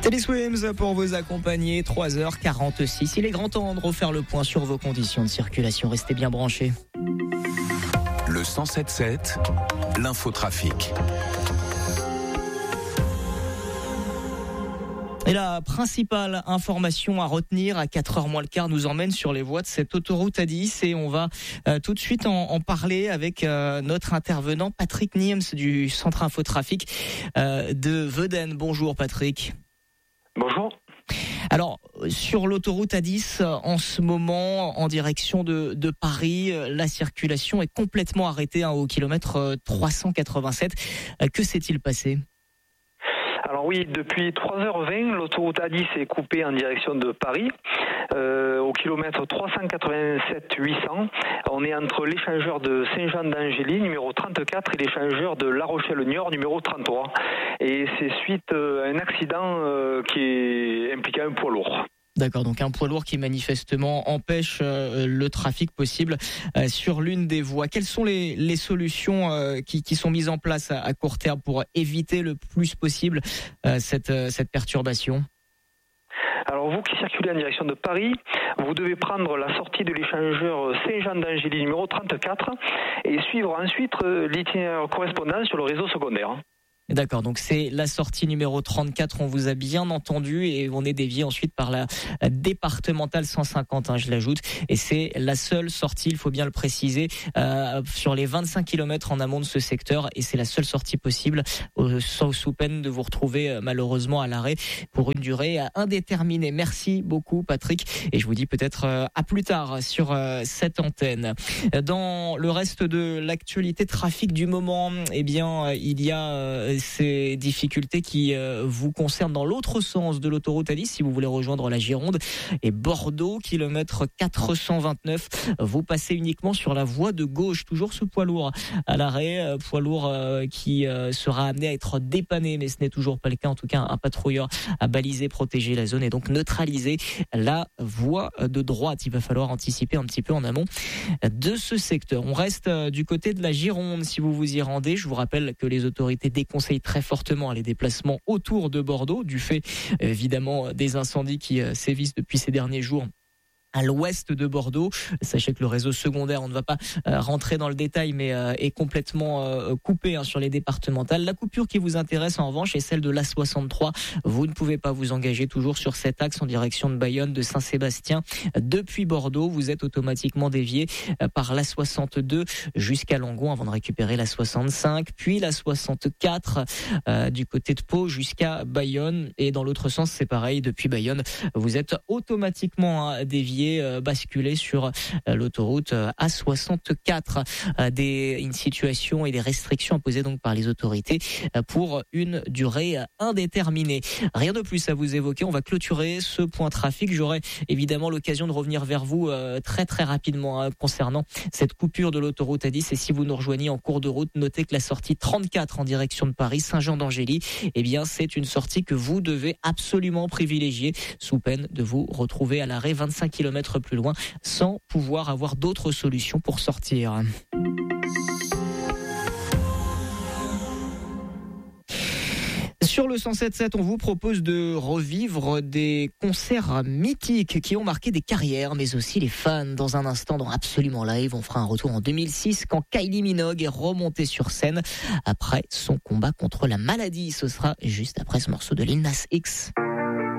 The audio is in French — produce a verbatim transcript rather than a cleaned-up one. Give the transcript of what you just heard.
Teddy Swims pour vous accompagner, trois heures quarante-six. Il est grand temps de refaire le point sur vos conditions de circulation. Restez bien branchés. Le cent sept sept, l'infotrafic. Et la principale information à retenir à quatre heures moins le quart nous emmène sur les voies de cette autoroute A dix et on va euh, tout de suite en, en parler avec euh, notre intervenant Patrick Niems du Centre Infotrafic euh, de Weuden. Bonjour Patrick. Bonjour. Alors, sur l'autoroute A dix, en ce moment, en direction de, de Paris, la circulation est complètement arrêtée hein, au kilomètre trois cent quatre-vingt-sept. Que s'est-il passé ? Alors oui, depuis trois heures vingt, l'autoroute A dix est coupée en direction de Paris, euh, au kilomètre trois cent quatre-vingt-sept huit cents. On est entre l'échangeur de Saint-Jean-d'Angély, numéro trente-quatre, et l'échangeur de La Rochelle-Niort, numéro trente-trois. Et c'est suite à un accident euh, qui est impliqué un poids lourd. D'accord, donc un poids lourd qui manifestement empêche euh, le trafic possible euh, sur l'une des voies. Quelles sont les, les solutions euh, qui, qui sont mises en place à, à court terme pour éviter le plus possible euh, cette, euh, cette perturbation ? Alors vous qui circulez en direction de Paris, vous devez prendre la sortie de l'échangeur Saint-Jean-d'Angély numéro trente-quatre et suivre ensuite l'itinéraire correspondant sur le réseau secondaire. D'accord, donc c'est la sortie numéro trente-quatre, on vous a bien entendu et on est dévié ensuite par la départementale cent cinquante, hein, je l'ajoute, et c'est la seule sortie, il faut bien le préciser, euh, sur les vingt-cinq kilomètres en amont de ce secteur et c'est la seule sortie possible, euh, sous peine de vous retrouver euh, malheureusement à l'arrêt pour une durée indéterminée. Merci beaucoup Patrick et je vous dis peut-être euh, à plus tard sur euh, cette antenne. Dans le reste de l'actualité trafic du moment, eh bien il y a euh, ces difficultés qui euh, vous concernent dans l'autre sens de l'autoroute A dix si vous voulez rejoindre la Gironde et Bordeaux, kilomètre quatre cent vingt-neuf, vous passez uniquement sur la voie de gauche, toujours ce poids lourd à l'arrêt, euh, poids lourd euh, qui euh, sera amené à être dépanné, mais ce n'est toujours pas le cas, en tout cas un patrouilleur a balisé, protégé la zone et donc neutralisé la voie de droite. Il va falloir anticiper un petit peu en amont de ce secteur. On reste euh, du côté de la Gironde si vous vous y rendez. Je vous rappelle que les autorités déconseillent très fortement les déplacements autour de Bordeaux, du fait évidemment des incendies qui sévissent depuis ces derniers jours à l'ouest de Bordeaux. Sachez que le réseau secondaire, on ne va pas euh, rentrer dans le détail, mais euh, est complètement euh, coupé hein, sur les départementales. La coupure qui vous intéresse en revanche est celle de l'A soixante-trois. Vous ne pouvez pas vous engager toujours sur cet axe en direction de Bayonne, de Saint-Sébastien. Depuis Bordeaux, vous êtes automatiquement dévié euh, par l'A soixante-deux jusqu'à Langon avant de récupérer l'A soixante-cinq, puis l'A soixante-quatre euh, du côté de Pau jusqu'à Bayonne. Et dans l'autre sens, c'est pareil. Depuis Bayonne, vous êtes automatiquement hein, dévié basculer sur l'autoroute A soixante-quatre. Des, une situation et des restrictions imposées donc par les autorités pour une durée indéterminée. Rien de plus à vous évoquer. On va clôturer ce point trafic. J'aurai évidemment l'occasion de revenir vers vous très très rapidement hein, concernant cette coupure de l'autoroute A dix. Et si vous nous rejoignez en cours de route, notez que la sortie trente-quatre en direction de Paris, Saint-Jean-d'Angély, eh bien c'est une sortie que vous devez absolument privilégier sous peine de vous retrouver à l'arrêt vingt-cinq kilomètres plus loin sans pouvoir avoir d'autres solutions pour sortir. Sur le cent sept sept, on vous propose de revivre des concerts mythiques qui ont marqué des carrières, mais aussi les fans. Dans un instant, dans Absolument Live, on fera un retour en deux mille six quand Kylie Minogue est remontée sur scène après son combat contre la maladie. Ce sera juste après ce morceau de Lil Nas X.